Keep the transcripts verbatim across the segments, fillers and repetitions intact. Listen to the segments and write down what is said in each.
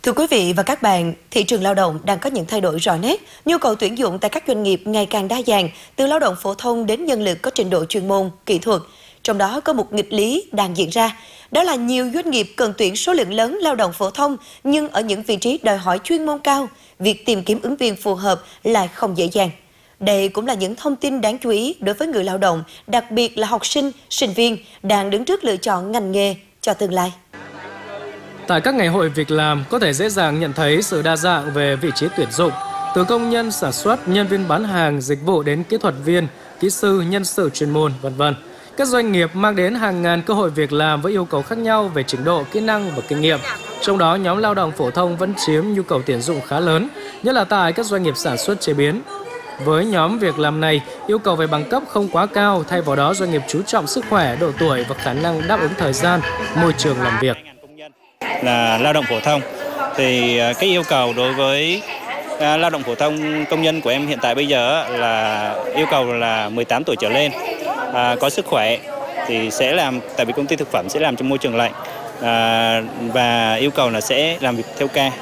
Thưa quý vị và các bạn, thị trường lao động đang có những thay đổi rõ nét, nhu cầu tuyển dụng tại các doanh nghiệp ngày càng đa dạng, từ lao động phổ thông đến nhân lực có trình độ chuyên môn, kỹ thuật. Trong đó có một nghịch lý đang diễn ra, đó là nhiều doanh nghiệp cần tuyển số lượng lớn lao động phổ thông, nhưng ở những vị trí đòi hỏi chuyên môn cao, việc tìm kiếm ứng viên phù hợp lại không dễ dàng. Đây cũng là những thông tin đáng chú ý đối với người lao động, đặc biệt là học sinh, sinh viên đang đứng trước lựa chọn ngành nghề cho tương lai. Tại các ngày hội việc làm, có thể dễ dàng nhận thấy sự đa dạng về vị trí tuyển dụng, từ công nhân sản xuất, nhân viên bán hàng, dịch vụ đến kỹ thuật viên, kỹ sư, nhân sự chuyên môn, vân vân. Các doanh nghiệp mang đến hàng ngàn cơ hội việc làm với yêu cầu khác nhau về trình độ, kỹ năng và kinh nghiệm. Trong đó, nhóm lao động phổ thông vẫn chiếm nhu cầu tuyển dụng khá lớn, nhất là tại các doanh nghiệp sản xuất chế biến. Với nhóm việc làm này, yêu cầu về bằng cấp không quá cao, thay vào đó doanh nghiệp chú trọng sức khỏe, độ tuổi và khả năng đáp ứng thời gian, môi trường làm việc. Là lao động phổ thông thì cái yêu cầu đối với à, lao động phổ thông công nhân của em hiện tại bây giờ là yêu cầu là mười tám tuổi trở lên, à, có sức khỏe thì sẽ làm, tại vì công ty thực phẩm sẽ làm trong môi trường lạnh, à, và yêu cầu là sẽ làm việc theo ca.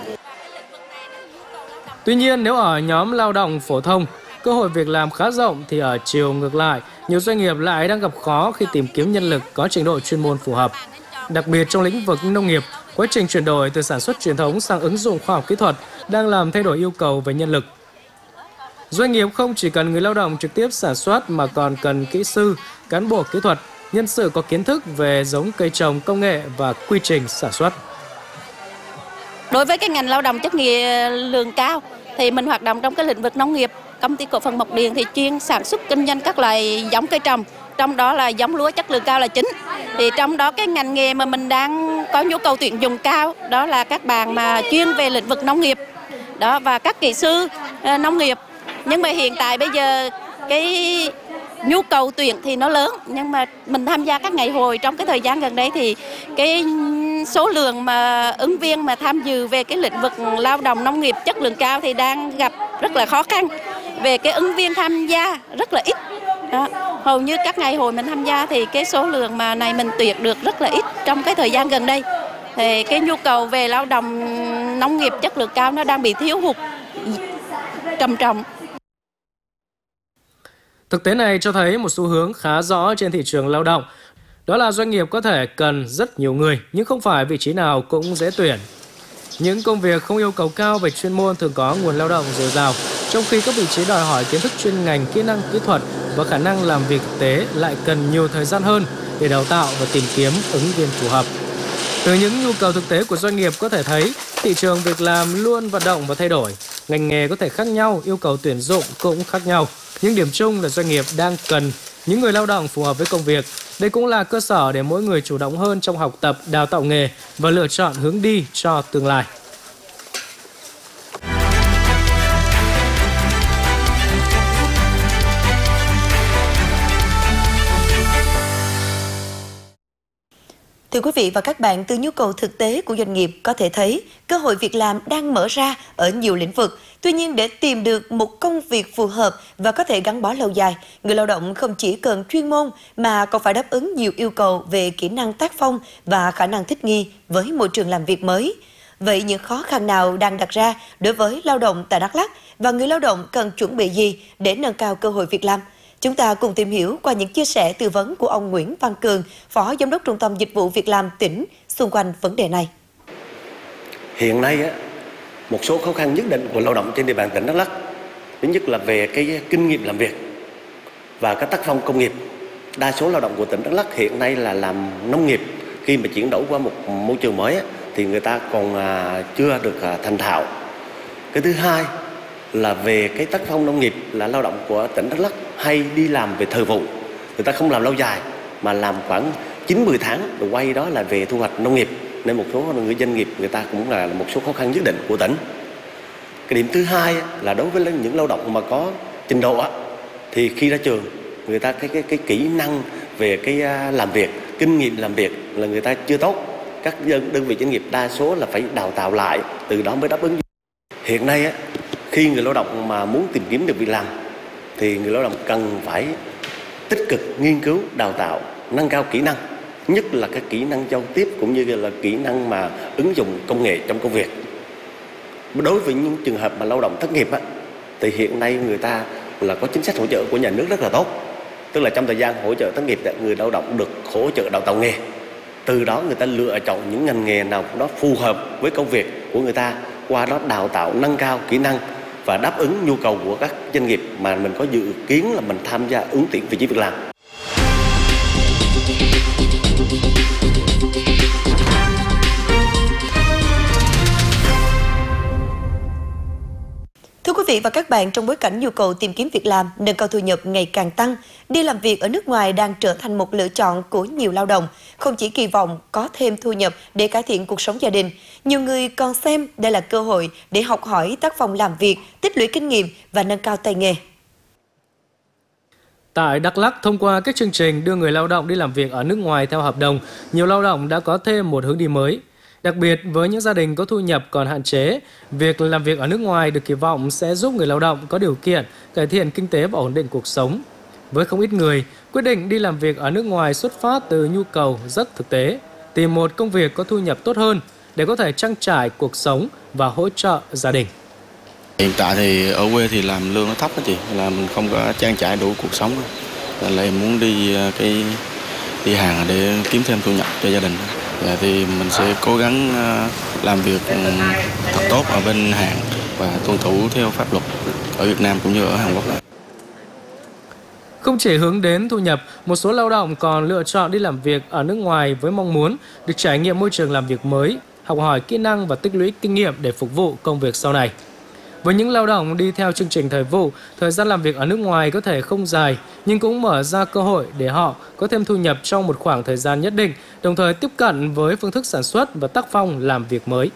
Tuy nhiên, nếu ở nhóm lao động phổ thông, cơ hội việc làm khá rộng thì ở chiều ngược lại, nhiều doanh nghiệp lại đang gặp khó khi tìm kiếm nhân lực có trình độ chuyên môn phù hợp. Đặc biệt trong lĩnh vực nông nghiệp, quá trình chuyển đổi từ sản xuất truyền thống sang ứng dụng khoa học kỹ thuật đang làm thay đổi yêu cầu về nhân lực. Doanh nghiệp không chỉ cần người lao động trực tiếp sản xuất mà còn cần kỹ sư, cán bộ kỹ thuật, nhân sự có kiến thức về giống cây trồng, công nghệ và quy trình sản xuất. Đối với cái ngành lao động chất nghề lượng cao thì mình hoạt động trong cái lĩnh vực nông nghiệp. Công ty cổ phần Mộc Điền thì chuyên sản xuất kinh doanh các loại giống cây trồng, trong đó là giống lúa chất lượng cao là chính. Thì trong đó cái ngành nghề mà mình đang có nhu cầu tuyển dụng cao đó là các bạn mà chuyên về lĩnh vực nông nghiệp đó và các kỹ sư uh, nông nghiệp. Nhưng mà hiện tại bây giờ cái nhu cầu tuyển thì nó lớn, nhưng mà mình tham gia các ngày hội trong cái thời gian gần đây thì cái số lượng mà ứng viên mà tham dự về cái lĩnh vực lao động nông nghiệp chất lượng cao thì đang gặp rất là khó khăn. Về cái ứng viên tham gia rất là ít. Đó. Hầu như các ngày hội mình tham gia thì cái số lượng mà này mình tuyển được rất là ít trong cái thời gian gần đây. Thì cái nhu cầu về lao động nông nghiệp chất lượng cao nó đang bị thiếu hụt trầm trọng. Thực tế này cho thấy một xu hướng khá rõ trên thị trường lao động. Đó là doanh nghiệp có thể cần rất nhiều người, nhưng không phải vị trí nào cũng dễ tuyển. Những công việc không yêu cầu cao về chuyên môn thường có nguồn lao động dồi dào, trong khi các vị trí đòi hỏi kiến thức chuyên ngành, kỹ năng kỹ thuật và khả năng làm việc thực tế lại cần nhiều thời gian hơn để đào tạo và tìm kiếm ứng viên phù hợp. Từ những nhu cầu thực tế của doanh nghiệp có thể thấy, thị trường việc làm luôn vận động và thay đổi. Ngành nghề có thể khác nhau, yêu cầu tuyển dụng cũng khác nhau. Nhưng điểm chung là doanh nghiệp đang cần những người lao động phù hợp với công việc. Đây cũng là cơ sở để mỗi người chủ động hơn trong học tập, đào tạo nghề và lựa chọn hướng đi cho tương lai. Thưa quý vị và các bạn, từ nhu cầu thực tế của doanh nghiệp có thể thấy cơ hội việc làm đang mở ra ở nhiều lĩnh vực. Tuy nhiên, để tìm được một công việc phù hợp và có thể gắn bó lâu dài, người lao động không chỉ cần chuyên môn mà còn phải đáp ứng nhiều yêu cầu về kỹ năng tác phong và khả năng thích nghi với môi trường làm việc mới. Vậy những khó khăn nào đang đặt ra đối với lao động tại Đắk Lắk và người lao động cần chuẩn bị gì để nâng cao cơ hội việc làm? Chúng ta cùng tìm hiểu qua những chia sẻ tư vấn của ông Nguyễn Văn Cường, Phó Giám đốc Trung tâm Dịch vụ Việc làm tỉnh xung quanh vấn đề này. Hiện nay, một số khó khăn nhất định của lao động trên địa bàn tỉnh Đắk Lắk, thứ nhất là về cái kinh nghiệm làm việc và các tác phong công nghiệp. Đa số lao động của tỉnh Đắk Lắk hiện nay là làm nông nghiệp, khi mà chuyển đổi qua một môi trường mới thì người ta còn chưa được thành thạo. Cái thứ hai là về cái tác phong nông nghiệp, là lao động của tỉnh Đắk Lắk hay đi làm về thời vụ, người ta không làm lâu dài mà làm khoảng chín mười tháng rồi quay đó là về thu hoạch nông nghiệp, nên một số người doanh nghiệp người ta cũng là một số khó khăn nhất định của tỉnh. Cái điểm thứ hai là đối với những lao động mà có trình độ thì khi ra trường người ta cái cái cái kỹ năng về cái làm việc, kinh nghiệm làm việc là người ta chưa tốt. Các đơn vị doanh nghiệp đa số là phải đào tạo lại, từ đó mới đáp ứng. Hiện nay á, khi người lao động mà muốn tìm kiếm được việc làm thì người lao động cần phải tích cực nghiên cứu, đào tạo, nâng cao kỹ năng, nhất là các kỹ năng giao tiếp cũng như là kỹ năng mà ứng dụng công nghệ trong công việc. Đối với những trường hợp mà lao động thất nghiệp á, thì hiện nay người ta là có chính sách hỗ trợ của nhà nước rất là tốt. Tức là trong thời gian hỗ trợ thất nghiệp, người lao động được hỗ trợ đào tạo nghề. Từ đó người ta lựa chọn những ngành nghề nào nó phù hợp với công việc của người ta, qua đó đào tạo nâng cao kỹ năng và đáp ứng nhu cầu của các doanh nghiệp mà mình có dự kiến là mình tham gia ứng tuyển vị trí việc làm. Thưa quý vị và các bạn, trong bối cảnh nhu cầu tìm kiếm việc làm, nâng cao thu nhập ngày càng tăng, đi làm việc ở nước ngoài đang trở thành một lựa chọn của nhiều lao động. Không chỉ kỳ vọng có thêm thu nhập để cải thiện cuộc sống gia đình, nhiều người còn xem đây là cơ hội để học hỏi tác phong làm việc, tích lũy kinh nghiệm và nâng cao tay nghề. Tại Đắk Lắk, thông qua các chương trình đưa người lao động đi làm việc ở nước ngoài theo hợp đồng, nhiều lao động đã có thêm một hướng đi mới. Đặc biệt, với những gia đình có thu nhập còn hạn chế, việc làm việc ở nước ngoài được kỳ vọng sẽ giúp người lao động có điều kiện cải thiện kinh tế và ổn định cuộc sống. Với không ít người, quyết định đi làm việc ở nước ngoài xuất phát từ nhu cầu rất thực tế, tìm một công việc có thu nhập tốt hơn để có thể trang trải cuộc sống và hỗ trợ gia đình. Hiện tại thì ở quê thì làm lương nó thấp đó chị, là mình không có trang trải đủ cuộc sống. Nên là em muốn đi cái đi hàng để kiếm thêm thu nhập cho gia đình. Và thì mình sẽ cố gắng làm việc thật tốt ở bên Hàn và tuân thủ theo pháp luật ở Việt Nam cũng như ở Hàn Quốc. Không chỉ hướng đến thu nhập, một số lao động còn lựa chọn đi làm việc ở nước ngoài với mong muốn được trải nghiệm môi trường làm việc mới, học hỏi kỹ năng và tích lũy kinh nghiệm để phục vụ công việc sau này. Với những lao động đi theo chương trình thời vụ, thời gian làm việc ở nước ngoài có thể không dài, nhưng cũng mở ra cơ hội để họ có thêm thu nhập trong một khoảng thời gian nhất định, đồng thời tiếp cận với phương thức sản xuất và tác phong làm việc mới.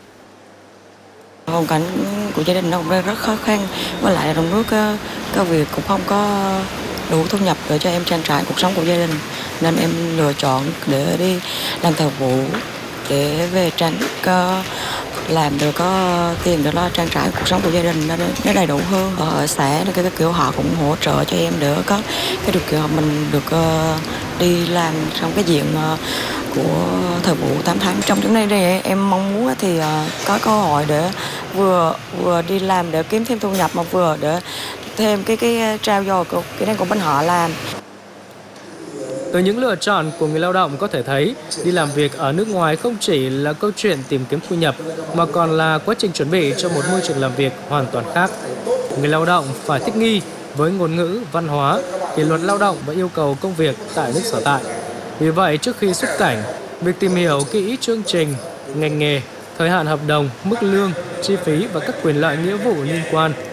Hoàn cảnh của gia đình nó cũng rất khó khăn, với lại trong nước công việc cũng không có đủ thu nhập để cho em trang trải cuộc sống của gia đình, nên em lựa chọn để đi làm thời vụ để về trang làm được có tiền để lo trang trải cuộc sống của gia đình nó đầy đủ hơn. Ở xã cái kiểu họ cũng hỗ trợ cho em để có cái điều kiện mình được đi làm trong cái diện của thời vụ tám tháng. Trong những năm này em mong muốn thì có cơ hội để vừa vừa đi làm để kiếm thêm thu nhập, mà vừa để thêm cái cái trao dồi của kỹ năng của bên họ làm. Từ những lựa chọn của người lao động có thể thấy, đi làm việc ở nước ngoài không chỉ là câu chuyện tìm kiếm thu nhập, mà còn là quá trình chuẩn bị cho một môi trường làm việc hoàn toàn khác. Người lao động phải thích nghi với ngôn ngữ, văn hóa, kỷ luật lao động và yêu cầu công việc tại nước sở tại. Vì vậy, trước khi xuất cảnh, việc tìm hiểu kỹ chương trình, ngành nghề, thời hạn hợp đồng, mức lương, chi phí và các quyền lợi nghĩa vụ liên quan